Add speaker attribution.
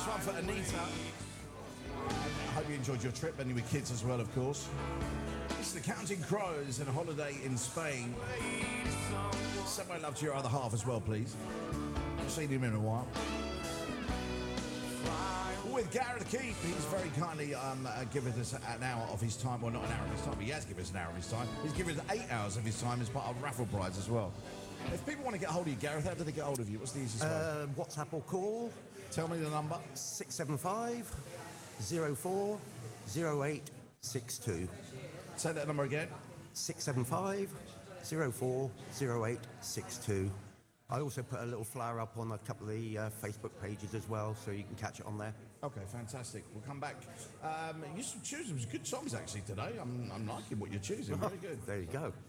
Speaker 1: one for Anita. I hope you enjoyed your trip, and with kids as well, of course. It's the Counting Crows and a holiday in Spain. Send my love to your other half as well, please. I've seen him in a while. With Gareth Keith, he's very kindly given us an hour of his time. Well, not an hour of his time, but he has given us an hour of his time. He's given us 8 hours of his time as part of raffle prize as well. If people want to get hold of you, Gareth, how do they get hold of you? What's the easiest way?
Speaker 2: WhatsApp or call.
Speaker 1: Tell me the number.
Speaker 2: 675 04 0862.
Speaker 1: Say that number again.
Speaker 2: 675 04 0862. I also put a little flyer up on a couple of the Facebook pages as well, so you can catch it on there.
Speaker 1: Okay, fantastic. We'll come back. You choose some good songs actually today. I'm liking what you're choosing. Very good.
Speaker 2: There you go.